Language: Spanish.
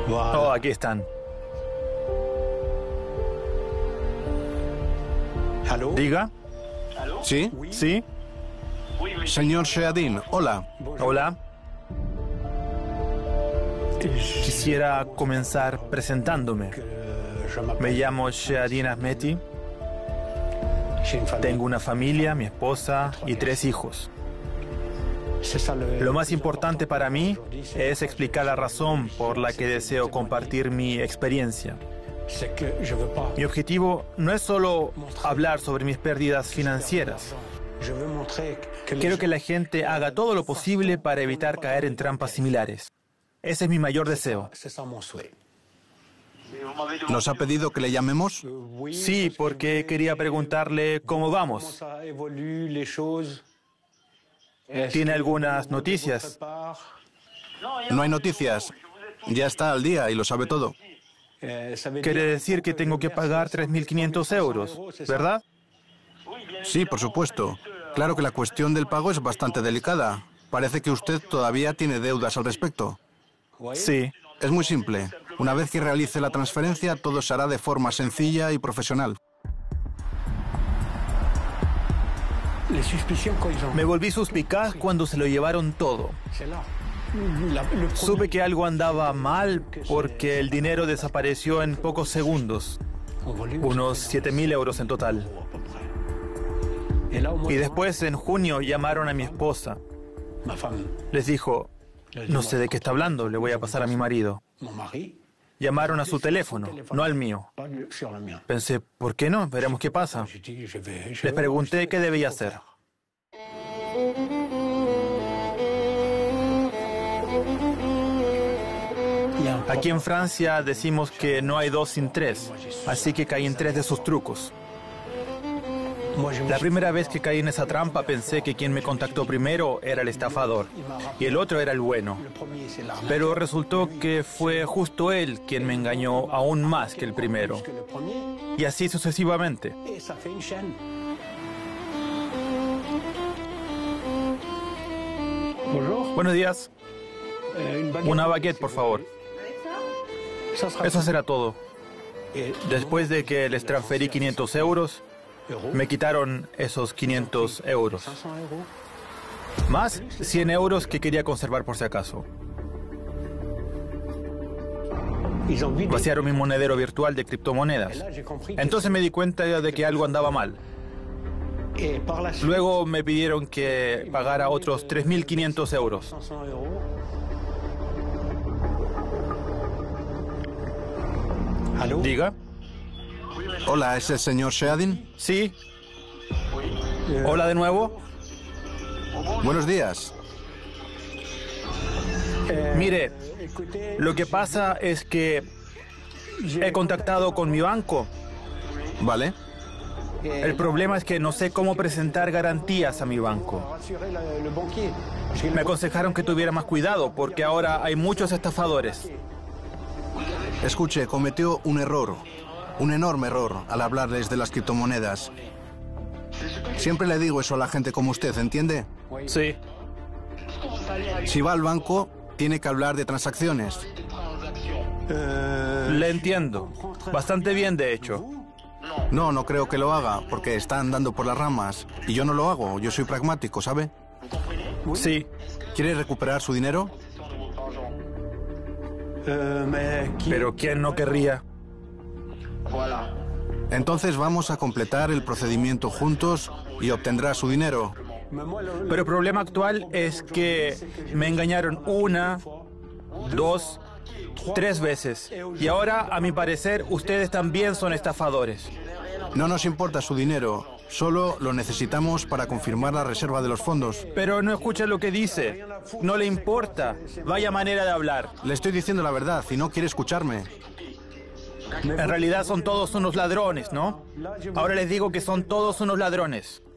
Oh, aquí están. Diga. ¿Sí? ¿Sí? Señor Sheadin, hola. Hola. Quisiera comenzar presentándome. Me llamo Sheadin Ahmeti. Tengo una familia, mi esposa y 3 hijos. Lo más importante para mí es explicar la razón por la que deseo compartir mi experiencia. Mi objetivo no es solo hablar sobre mis pérdidas financieras. Quiero que la gente haga todo lo posible para evitar caer en trampas similares. Ese es mi mayor deseo. ¿Nos ha pedido que le llamemos? Sí, porque quería preguntarle cómo vamos. ¿Tiene algunas noticias? No hay noticias. Ya está al día y lo sabe todo. Quiere decir que tengo que pagar 3.500 euros, ¿verdad? Sí, por supuesto. Claro que la cuestión del pago es bastante delicada. Parece que usted todavía tiene deudas al respecto. Sí. Es muy simple. Una vez que realice la transferencia, todo se hará de forma sencilla y profesional. Me volví suspicaz cuando se lo llevaron todo. Supe que algo andaba mal porque el dinero desapareció en pocos segundos. Unos 7.000 euros en total. Y después, en junio, llamaron a mi esposa. Les dijo, no sé de qué está hablando, le voy a pasar a mi marido. Llamaron a su teléfono, no al mío. Pensé, ¿por qué no? Veremos qué pasa. Les pregunté qué debía hacer. Aquí en Francia decimos que no hay 2 sin 3, así que caí en 3 de sus trucos. La primera vez que caí en esa trampa pensé que quien me contactó primero era el estafador y el otro era el bueno. Pero resultó que fue justo él quien me engañó aún más que el primero. Y así sucesivamente. Buenos días. Una baguette, por favor. Eso será todo. Después de que les transferí 500 euros, me quitaron esos 500 euros. Más 100 euros que quería conservar por si acaso. Vaciaron mi monedero virtual de criptomonedas. Entonces me di cuenta de que algo andaba mal. Luego me pidieron que pagara otros 3.500 euros. Diga. Hola, ¿es el señor Sheadin? Sí. Hola de nuevo. Buenos días. Mire, lo que pasa es que he contactado con mi banco. ¿Vale? El problema es que no sé cómo presentar garantías a mi banco. Me aconsejaron que tuviera más cuidado porque ahora hay muchos estafadores. Escuche, cometió un error, un enorme error al hablarles de las criptomonedas. Siempre le digo eso a la gente como usted, ¿entiende? Sí. Si va al banco, tiene que hablar de transacciones. Le entiendo. Bastante bien, de hecho. No, no creo que lo haga, porque está andando por las ramas. Y yo no lo hago, yo soy pragmático, ¿sabe? Sí. ¿Quiere recuperar su dinero? Pero ¿quién no querría? Entonces vamos a completar el procedimiento juntos y obtendrá su dinero. Pero el problema actual es que me engañaron 1, 2, 3 veces. Y ahora, a mi parecer, ustedes también son estafadores. No nos importa su dinero, solo lo necesitamos para confirmar la reserva de los fondos. Pero no escucha lo que dice. No le importa. Vaya manera de hablar. Le estoy diciendo la verdad y no quiere escucharme. En realidad son todos unos ladrones, ¿no? Ahora les digo que son todos unos ladrones.